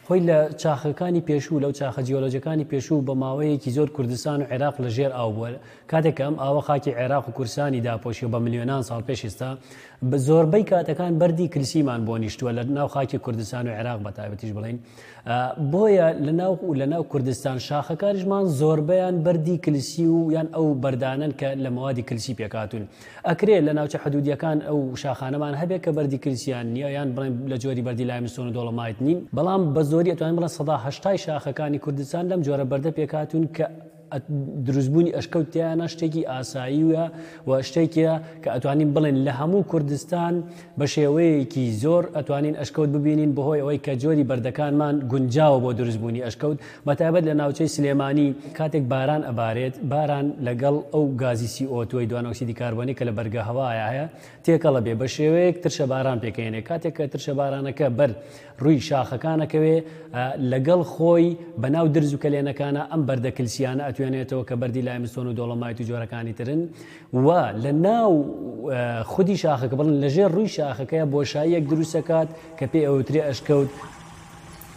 خۆی لە چاخەکانی پێشوو لەو چاخە جیۆلۆجیەکانی پێشوو بە ماوەیەکی زۆر کوردستان و عێراق لە ژێر ئاو بووە کاتێک ئەم ئاوە خاکی عێراق و کورسانی داپۆشی و بە ملیۆنان ساڵ پێش ئێستا بە زۆربەی کاتەکان بەردی کلسیمان بۆ نیشتووە لە ناو خاکی کوردستان و عێراق بە تایبەتیش بڵین بۆیە لە ناو کوردستان شاخەکانیشمان زۆربەیان بەردی کلسی و یان ئەو بەردانن کە لە مەوادی کلسی پێکاتون ئەکرێ لە ناوچە حدودیەکان ئەو شاخانەمان هەبێت کە بەردی کلسیان نییە یان بڵێن لە جۆری بەردی لایمستۆن و دۆڵەمایت نین بەڵام بە زۆری ئەتوانین بڵێن 180 شاخەکانی کوردستان لەم جۆرە بەردە پێکاتون کە دروستبوونی ئەشکەوتیانە شتێکی ئاساییە و شتێکە کە ئەتوانین بڵێن لە هەموو کوردستان بە شێوەیەکی زۆر ئەتوانین ئەشکەوت ببینین بەهۆی ئەوەی کە جۆری بەردەکانمان گونجاوە بۆ دروستبوونی ئەشکەوت بەتایبەت لە ناوچەی سلێمانی کاتێک باران ئەبارێت باران لەگەڵ ئەو گازی CO2 دوان ئۆکسیدی کاربۆنی کە لە بەرگە هەوایە هەیە تێکەڵە بێ بە شێوەیەک ترشە باران پێکەێنێ کاتێک کە ترشە بارانەکە بەر ڕووی شاخەکانەکەوێ لەگەڵ خۆی بەناو درز و کەلێنەکانە ئەم بەردە کلسیانە ئەتوێنێتەوە کە بەردی لایمستۆن و دۆڵەمایت و جۆرەکانی ترن و لە ناو خودی شاخەکە بڵن لەژێر ڕووی شاخەکەیە بۆشاییەک دروستەکات کە پێی ئەوترێ ئەشکەوت